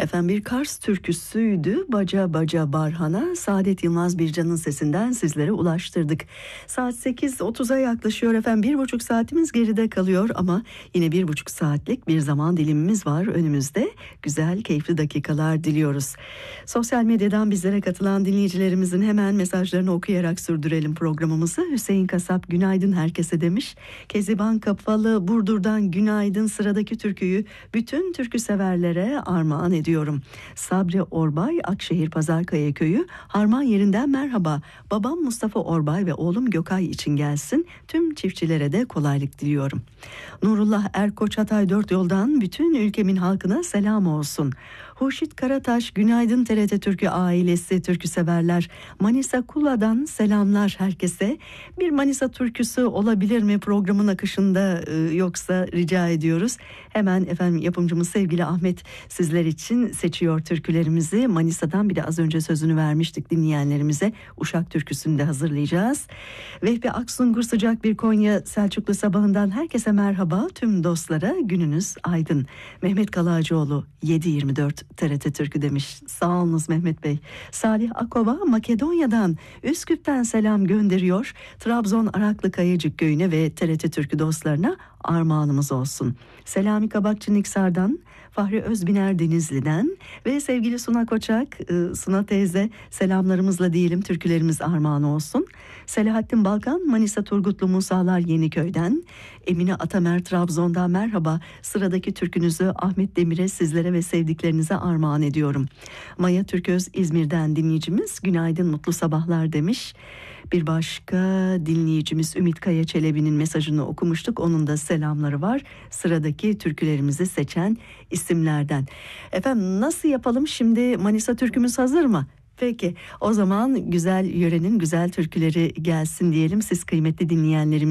Efendim bir Kars türküsüydü. Baca Baca Barhan'a Saadet Yılmaz Bircan'ın sesinden sizlere ulaştırdık. Saat 8.30'a yaklaşıyor efendim. 1,5 saatimiz geride kalıyor ama yine 1,5 saatlik bir zaman dilimimiz var önümüzde. Güzel, keyifli dakikalar diliyoruz. Sosyal medyadan bizlere katılan dinleyicilerimizin hemen mesajlarını okuyarak sürdürelim programımızı. Hüseyin Kasap günaydın herkese demiş. Keziban Kapalı Burdur'dan günaydın, sıradaki türküyü bütün türkü severlere armağan ediyorum. Sabri Orbay Akşehir Pazarkaya Köyü Harman yerinden merhaba. Babam Mustafa Orbay ve oğlum Gökay için gelsin. Tüm çiftçilere de kolaylık diliyorum. Nurullah Erkoç Hatay 4 yoldan bütün ülkemin halkına selam olsun. Hurşit Karataş günaydın TRT Türkü ailesi, türkü severler. Manisa Kula'dan selamlar herkese. Bir Manisa türküsü olabilir mi programın akışında, yoksa rica ediyoruz. Hemen efendim yapımcımız sevgili Ahmet sizler için seçiyor türkülerimizi. Manisa'dan bir de az önce sözünü vermiştik dinleyenlerimize. Uşak türküsünü de hazırlayacağız. Vehbi Aksungur sıcak bir Konya Selçuklu sabahından herkese merhaba. Tüm dostlara gününüz aydın. Mehmet Kalacıoğlu 7/24 TRT Türkü demiş. Sağ olunuz Mehmet Bey. Salih Akova Makedonya'dan Üsküp'ten selam gönderiyor. Trabzon Araklı Kayacık köyüne ve TRT Türkü dostlarına armağanımız olsun. Selami Kabakçı Niksar'dan, Fahri Özbiner Denizli'den ve sevgili Suna Koçak, Suna teyze selamlarımızla diyelim türkülerimiz armağan olsun. Selahattin Balkan Manisa Turgutlu Musalar Yeniköy'den, Emine Atamer Trabzon'dan merhaba. Sıradaki türkünüzü Ahmet Demir'e, sizlere ve sevdiklerinize armağan ediyorum. Maya Türköz İzmir'den dinleyicimiz günaydın mutlu sabahlar demiş. Bir başka dinleyicimiz Ümit Kaya Çelebi'nin mesajını okumuştuk. Onun da selamları var. Sıradaki türkülerimizi seçen isimlerden. Efendim nasıl yapalım şimdi, Manisa türkümüz hazır mı? Peki o zaman güzel yörenin güzel türküleri gelsin diyelim siz kıymetli dinleyenlerimiz.